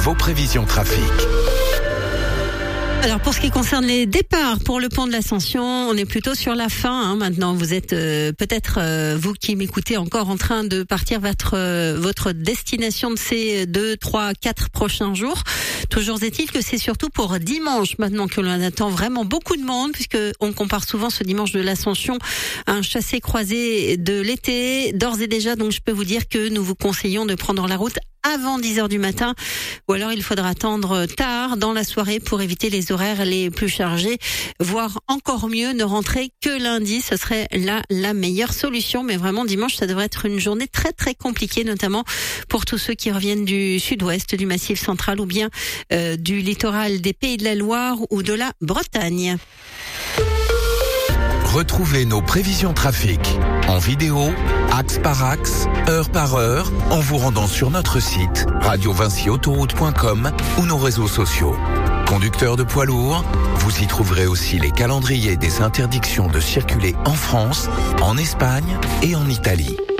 vos prévisions trafic. Alors pour ce qui concerne les départs pour le pont de l'Ascension, on est plutôt sur la fin. Maintenant, vous êtes peut-être, vous qui m'écoutez, encore en train de partir vers votre destination de ces 2, 3, 4 prochains jours. Toujours est-il que c'est surtout pour dimanche maintenant que l'on attend vraiment beaucoup de monde, puisque on compare souvent ce dimanche de l'Ascension à un chassé-croisé de l'été. D'ores et déjà, donc je peux vous dire que nous vous conseillons de prendre la route avant 10h du matin, ou alors il faudra attendre tard dans la soirée pour éviter les horaires les plus chargés, voire encore mieux, ne rentrer que lundi, ce serait là la meilleure solution. Mais vraiment dimanche, ça devrait être une journée très très compliquée, notamment pour tous ceux qui reviennent du sud-ouest, du Massif central ou bien du littoral des Pays de la Loire ou de la Bretagne. Retrouvez nos prévisions trafic en vidéo, axe par axe, heure par heure, en vous rendant sur notre site radiovincyautoroute.com ou nos réseaux sociaux. Conducteurs de poids lourds, vous y trouverez aussi les calendriers des interdictions de circuler en France, en Espagne et en Italie.